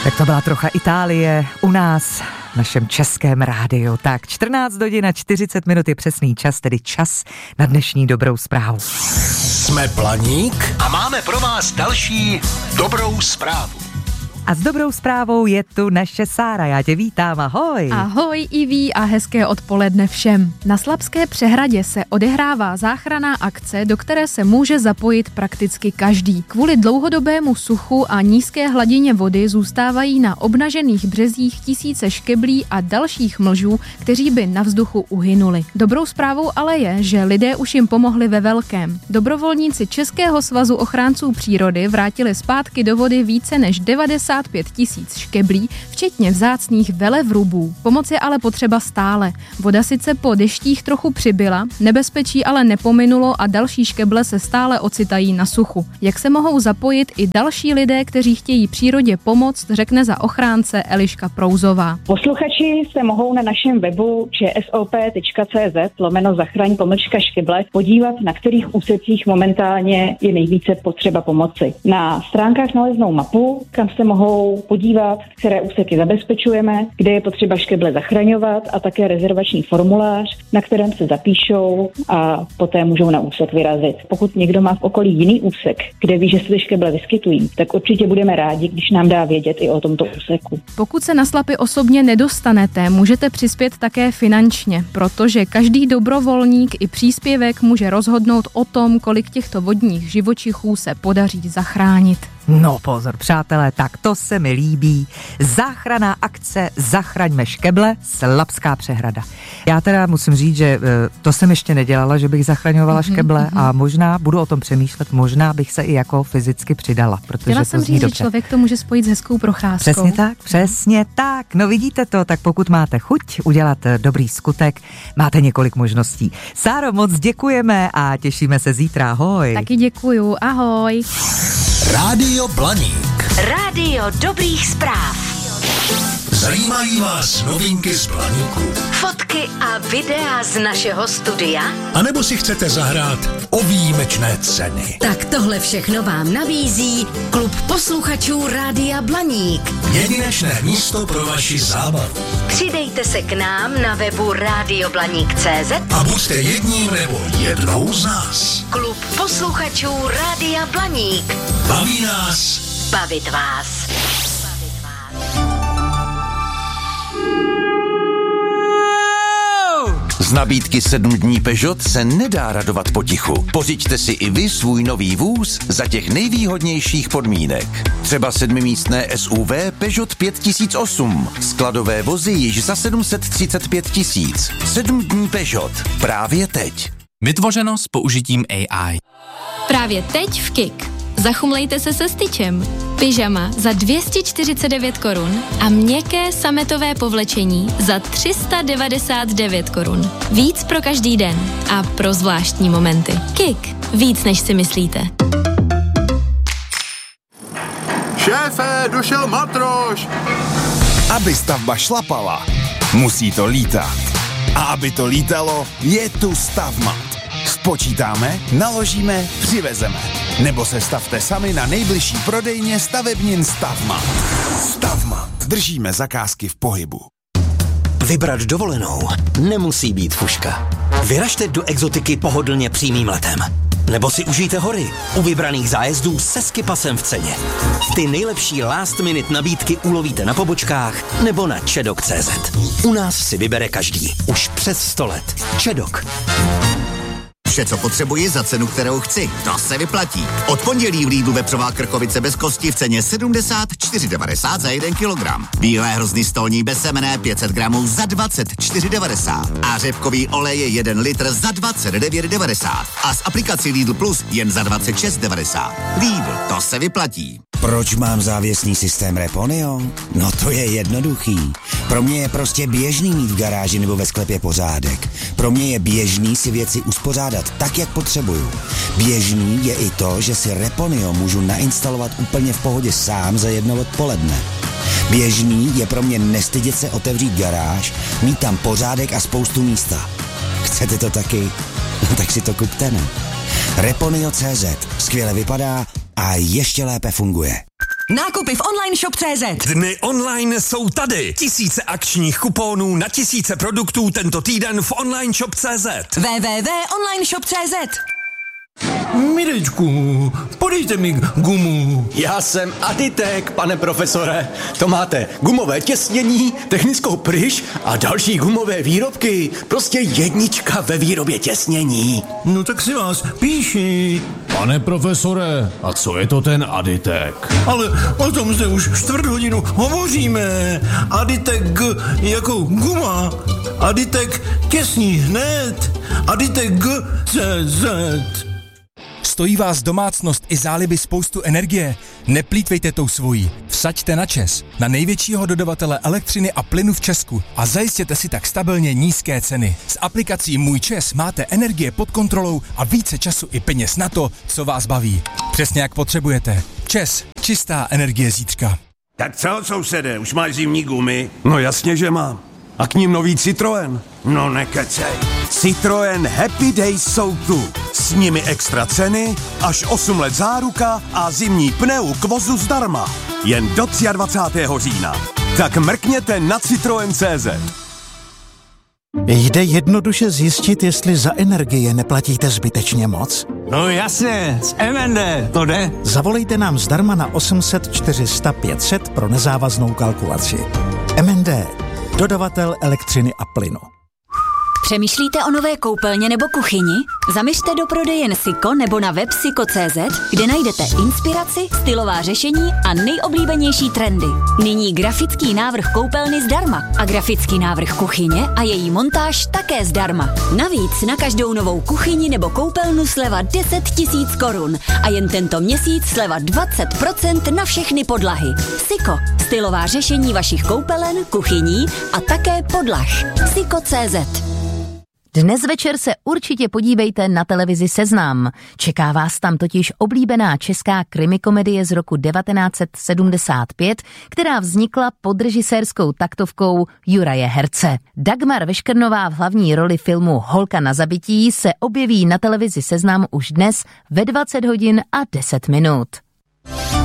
Tak to byla trocha Itálie u nás v našem českém rádiu. Tak 14 hodin a 40 minut je přesný čas, tedy čas na dnešní dobrou zprávu. Jsme Blaník a máme pro vás další dobrou zprávu. A s dobrou zprávou je tu naše Sára, já tě vítám, ahoj. Ahoj Iví a hezké odpoledne všem. Na Slabské přehradě se odehrává záchranná akce, do které se může zapojit prakticky každý. Kvůli dlouhodobému suchu a nízké hladině vody zůstávají na obnažených březích tisíce škeblí a dalších mlžů, kteří by na vzduchu uhynuli. Dobrou zprávou ale je, že lidé už jim pomohli ve velkém. Dobrovolníci Českého svazu ochránců přírody vrátili zpátky do vody více než 95 000 škeblí, včetně vzácných velevrubů. Pomoc je ale potřeba stále. Voda sice po deštích trochu přibyla, nebezpečí ale nepominulo a další škeble se stále ocitají na suchu. Jak se mohou zapojit i další lidé, kteří chtějí přírodě pomoct, řekne za ochránce Eliška Prouzová. Posluchači se mohou na našem webu csop.cz/zachraň-škeble podívat, na kterých úsecích momentálně je nejvíce potřeba pomoci. Na stránkách naleznou mapu, kam se mohou podívat, které úseky zabezpečujeme, kde je potřeba škeble zachraňovat a také rezervační formulář, na kterém se zapíšou a poté můžou na úsek vyrazit. Pokud někdo má v okolí jiný úsek, kde ví, že se ty škeble vyskytují, tak určitě budeme rádi, když nám dá vědět i o tomto úseku. Pokud se na Slapy osobně nedostanete, můžete přispět také finančně, protože každý dobrovolník i příspěvek může rozhodnout o tom, kolik těchto vodních živočichů se podaří zachránit. No pozor, přátelé, tak to se mi líbí. Záchranná akce Zachraňme škeble, Slabská přehrada. Já teda musím říct, že to jsem ještě nedělala, že bych zachraňovala škeble a možná budu o tom přemýšlet, možná bych se i jako fyzicky přidala, protože chtěla to jsem zní říct, dobře. že člověk to může spojit s hezkou procházkou. Přesně tak. No vidíte to, tak pokud máte chuť udělat dobrý skutek, máte několik možností. Sáro, moc děkujeme a těšíme se zítra, ahoj. Taky děkuju, ahoj. Rádio Blaník. Rádio dobrých zpráv. Zajímají vás novinky z Blaníku? Fotky a videa z našeho studia? A nebo si chcete zahrát o výjimečné ceny? Tak tohle všechno vám nabízí klub posluchačů Rádia Blaník. Jedinečné místo pro vaši zábavu. Přidejte se k nám na webu radioblaník.cz A buďte jedním nebo jednou z nás. Klub posluchačů Rádia Blaník. Baví nás Bavit vás. Z nabídky 7 dní Peugeot se nedá radovat potichu. Pořiďte si i vy svůj nový vůz za těch nejvýhodnějších podmínek. Třeba 7místné SUV Peugeot 5008. Skladové vozy již za 735 000. 7 dní Peugeot. Právě teď. Vytvořeno s použitím AI. Právě teď v KIK. Zachumlejte se se styčem. Pyžama za 249 korun a měkké sametové povlečení za 399 korun. Víc pro každý den a pro zvláštní momenty. KIK. Víc než si myslíte. Šéfe, došel matroš! Aby stavba šlapala, musí to lítat. A aby to lítalo, je tu Stavmat. Spočítáme, naložíme, přivezeme. Nebo se stavte sami na nejbližší prodejně stavebnin Stavmat. Stavmat. Držíme zakázky v pohybu. Vybrat dovolenou nemusí být fuška. Vyražte do exotiky pohodlně přímým letem. Nebo si užijte hory u vybraných zájezdů se skipasem v ceně. Ty nejlepší last minute nabídky ulovíte na pobočkách nebo na čedok.cz. U nás si vybere každý. Už přes 100 let. Čedok. Vše, co potřebuji za cenu, kterou chci. To se vyplatí. Od pondělí v Lidlu vepřová krkovice bez kosti v ceně 74,90 za 1 kilogram. Bílé hrozny stolní bez semene 500 gramů za 24,90. A řepkový olej je 1 litr za 29,90. A s aplikací Lidl Plus jen za 26,90. Lidl, to se vyplatí. Proč mám závěsný systém Reponio? No to je jednoduchý. Pro mě je prostě běžný mít v garáži nebo ve sklepě pořádek. Pro mě je běžný si věci uspořádat tak, jak potřebuju. Běžný je i to, že si Reponio můžu nainstalovat úplně v pohodě sám za 1 odpoledne. Běžný je pro mě nestydět se otevřít garáž, mít tam pořádek a spoustu místa. Chcete to taky? No tak si to kupte, ne? Reponio.cz skvěle vypadá a ještě lépe funguje. Nákupy v online shop.cz. Dny online jsou tady. Tisíce akčních kuponů na tisíce produktů tento týden v online shop.cz. www.onlineshop.cz. Mirečku, podejte mi gumu. Já jsem Aditek, pane profesore. To máte gumové těsnění, technickou pryš a další gumové výrobky. Prostě jednička ve výrobě těsnění. No tak si vás píši. Pane profesore, a co je to ten Aditek? Ale o tom zde už 4 hodinu hovoříme. Aditek jako guma. Aditek těsní hned. Aditek CZ. Stojí vás domácnost i záliby spoustu energie? Neplýtvejte tou svojí. Vsaďte na ČEZ, na největšího dodavatele elektřiny a plynu v Česku a zajistěte si tak stabilně nízké ceny. S aplikací Můj ČEZ máte energie pod kontrolou a více času i peněz na to, co vás baví. Přesně jak potřebujete. ČEZ, čistá energie zítřka. Tak co, sousede, už máš zimní gumy? No jasně, že mám. A k ním nový Citroën. No nekecej. Citroën Happy Days jsou tu. S nimi extra ceny, až 8 let záruka a zimní pneu k vozu zdarma. Jen do 23. října. Tak mrkněte na Citroën.cz. Jde jednoduše zjistit, jestli za energie neplatíte zbytečně moc? No jasně, z MND, to jde. Zavolejte nám zdarma na 800 400 500 pro nezávaznou kalkulaci. MND, dodavatel elektřiny a plynu. Přemýšlíte o nové koupelně nebo kuchyni? Zaměřte do prodejen Siko nebo na web siko.cz, kde najdete inspiraci, stylová řešení a nejoblíbenější trendy. Nyní grafický návrh koupelny zdarma a grafický návrh kuchyně a její montáž také zdarma. Navíc na každou novou kuchyni nebo koupelnu sleva 10 000 korun a jen tento měsíc sleva 20% na všechny podlahy. Siko, stylová řešení vašich koupelen, kuchyní a také podlah. Siko.cz. Dnes večer se určitě podívejte na televizi Seznam. Čeká vás tam totiž oblíbená česká krimikomedie z roku 1975, která vznikla pod režisérskou taktovkou Juraje Herce. Dagmar Veškrnová v hlavní roli filmu Holka na zabití se objeví na televizi Seznam už dnes ve 20 hodin a 10 minut.